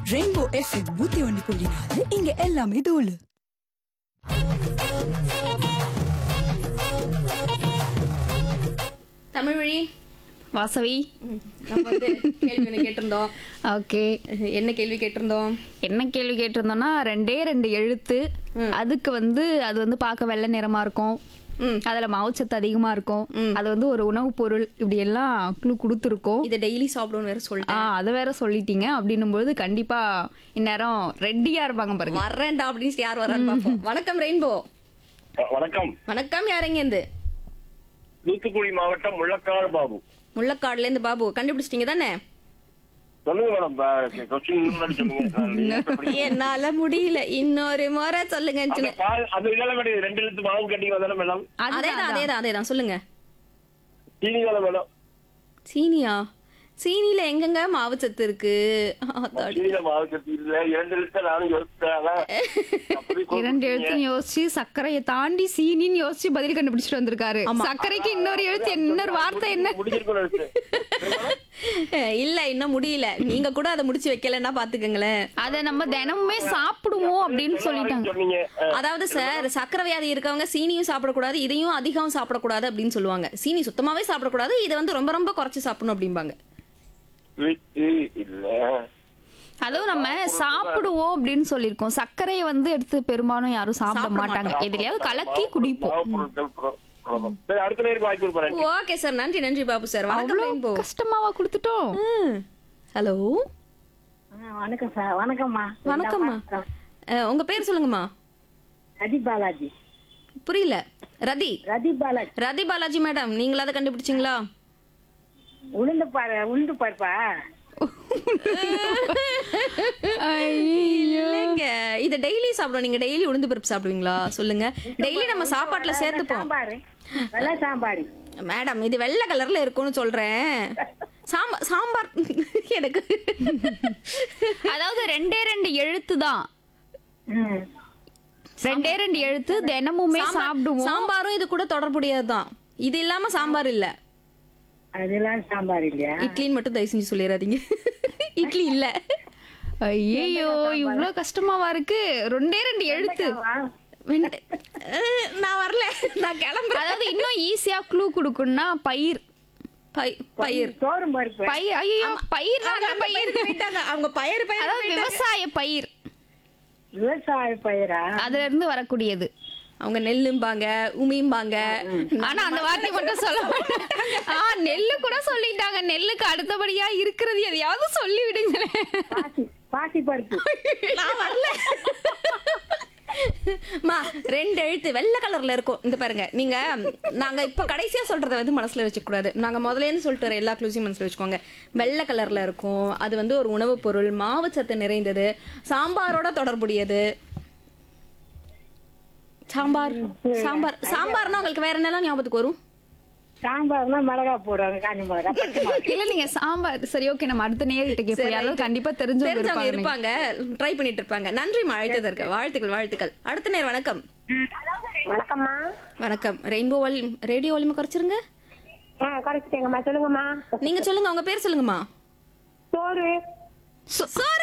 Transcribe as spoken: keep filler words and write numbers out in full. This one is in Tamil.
ரெயின்போ எஃப்எம் நூத்தி ஒன்னு புள்ளி நாலு இங்க எல்லாமே தூளு. தமிழ் வழி வாசவி நம்ம வந்து கேள்வி ஒண்ணு கேட்டிருந்தோம். ஓகே, என்ன கேள்வி கேட்டிருந்தோம்? என்ன கேள்வி கேட்டிருந்தோம்னா ரெண்டே ரெண்டு எழுத்து, அதுக்கு வந்து அது வந்து பார்க்க வெள்ளை நிறமா இருக்கும், அதுல மாவுச்சத்து அதிகமா இருக்கும், அது வந்து ஒரு உணவுப் பொருள், இப்படி எல்லாம் க்ளூ கொடுத்துருக்கோம். இதை டெய்லி சாப்பிடுவோம்னு வேற சொல்லிட்டேன். ஆஹ் அதை வேற சொல்லிட்டீங்க. அப்படின்னும் போது கண்டிப்பா இந்நேரம் ரெடியா இருப்பாங்க பாருங்க. வர்றேன்டா அப்படின்னு யார் வர்றான்னு பார்ப்போம். வணக்கம் ரெயின்போ. வணக்கம். வணக்கம், யாரெங்க இருந்து? தூத்துக்குடி மாவட்டம் முள்ளக்காடு பாபு. முள்ளக்காடுல இருந்து பாபு. கண்டுபிடிச்சிட்டீங்க தானே? சொல்லுங்க மேடம். கொஸ்டின் முன்னாடி சொல்லுங்க. என்னால முடியல, இன்னொரு முறை சொல்லுங்க. அந்த பால் அது இல்ல மேடம், ரெண்டு எழுத்து மாவு கேட்டீங்க தானே மேடம்? அதேதான் அதேதான் அதேதான் சொல்லுங்க. சீனி தானே மேடம்? சீனியா? சீனில எங்கெங்க மாவு சத்து இருக்கு? சீனியில மாவு சத்து இல்ல. இரண்டு எழுத்து நானும் யோசிச்சேன். இரண்டு எழுத்து யோசிச்சு சர்க்கரையை தாண்டி சீனின்னு யோசிச்சு பதில் கண்டுபிடிச்சிட்டு வந்திருக்காரு. சர்க்கரைக்கு இன்னொரு எழுத்து, இன்னொரு வார்த்தை என்ன? இல்ல, இன்னும் முடியல. நீங்க கூட அதை முடிச்சு வைக்கலன்னா பாத்துக்கங்களேன். அத நம்ம தினமுமே சாப்பிடுவோம் அப்படின்னு சொல்லிட்டாங்க. அதாவது சார், சக்கரை வியாதி இருக்கவங்க சீனியும் சாப்பிடக்கூடாது, இதையும் அதிகம் சாப்பிடக்கூடாது அப்படின்னு சொல்லுவாங்க. சீனி சுத்தமாவே சாப்பிடக்கூடாது, இதை வந்து ரொம்ப ரொம்ப குறைச்சு சாப்பிடணும் அப்படிம்பாங்க. அதுவும் நம்ம சாப்பிடுவோம் அப்படின்னு சொல்லிருக்கோம். சர்க்கரையை வந்து எடுத்து பெரும்பாலும் யாரும் சாப்பிட மாட்டாங்க, எதுலயாவது கலக்கி குடிப்போம். ஓகே சார், நன்றி நன்றி பாபு சார். வணக்கம். கஷ்டமாவா கொடுத்துட்டோம். ஹலோ, வணக்கம் சார். வணக்கம்மா. வணக்கம்மா. உங்க பேர் சொல்லுங்கம்மா. ரதி பாலாஜி. புரியல. ரதி ரதி பாலாஜி. ரதி பாலாஜி மேடம், நீங்களா அதை கண்டுபிடிச்சிங்களா? உளுந்து பாரு, உளுந்து பருப்பா? இல்லைங்க, இத டெய்லி சாப்பிடுவோம். நீங்க டெய்லி உளுந்து பருப்பு சாப்பிடுவீங்களா? சொல்லுங்க. டெய்லி நம்ம சாப்பாட்டுல சேர்த்துப்போம். சாம்பார், வெள்ளை சாம்பார். மேடம், இது வெள்ளை கலர்ல இருக்கும்னு சொல்றேன். சாம்பார் சாம்பார் எனக்கு அதாவது ரெண்டே ரெண்டு எழுத்து தான். ரெண்டே ரெண்டு எழுத்து, தினமுமே சாப்பிடுவோம். சாம்பாரும் இது கூட தொடர்புடையதுதான். இது இல்லாம சாம்பார் இல்ல. அதெல்லாம் சாம்பார் இல்லையா? இட்லின்னு மட்டும் தயவு செஞ்சு சொல்லிடாதீங்க. இட்லி இல்ல. ஐயோ, இவ்வளவு கஷ்டமாவா இருக்கு? ரெண்டே ரெண்டு எழுத்து. நான் வரல, நான் கிளம்புறேன். அதாவது இன்னும் ஈஸியா க்ளூ கொடுக்கணும்னா பயிர். பயிர், சோறும் பருப்பு. பயிர். ஐயோ, பயிர் பயிர் அவங்க பயிர் பயிர். அதாவது விவசாய பயிர். விவசாய பயிரா? அதுல இருந்து வரக்கூடியது. அவங்க நெல்லும்பாங்க, உமிம்பாங்க. ஆனா அந்த வார்த்தை மட்டும் சொல்ல மாட்டாங்க. ஆஹ் நெல்லு கூட சொல்லிட்டாங்க. நெல்லுக்கு அடுத்தபடியா இருக்கிறது எதையாவது சொல்லி விடுங்களேன். பாசி பருப்பு. நான் வரல. மா, ரெண்டு எழுத்து, வெள்ளை கலர்ல இருக்கும். இந்த பாருங்க, நீங்க நாங்க இப்ப கடைசியா சொல்றத வந்து மனசுல வச்சுக்க கூடாது. நாங்க முதல்ல இருந்து சொல்லிட்டு வர எல்லா க்ளூஸையும் மனசுல வச்சுக்கோங்க. வெள்ளை கலர்ல இருக்கும், அது வந்து ஒரு உணவுப் பொருள், மாவு சத்து நிறைந்தது, சாம்பாரோட தொடர்புடையது. சாம்பார் சாம்பார் சாம்பார்னா உங்களுக்கு வேற என்னெல்லாம் ஞாபகத்துக்கு வரும்? சாம்பார்னா மிளகா போடுவாங்க, காஞ்சி மிளகா. இல்ல, நீங்க சாம்பார் சரி. ஓகே, நம்ம அடுத்த நேரத்தை கேட்போம். யாராவது கண்டிப்பா தெரிஞ்சவங்க இருப்பாங்க, ட்ரை பண்ணிட்டு இருப்பாங்க. நன்றி அழைத்ததற்கு. வாழ்த்துக்கள் வாழ்த்துக்கள். அடுத்த நேரம். வணக்கம். வணக்கம்மா. வணக்கம். Rainbow volume, radio volume குறைச்சிருங்க. குறைச்சிட்டேங்கம்மா. சொல்லுங்கம்மா. நீங்க சொல்லுங்க, உங்க பேர் சொல்லுங்கம்மா. சோறு. சோறு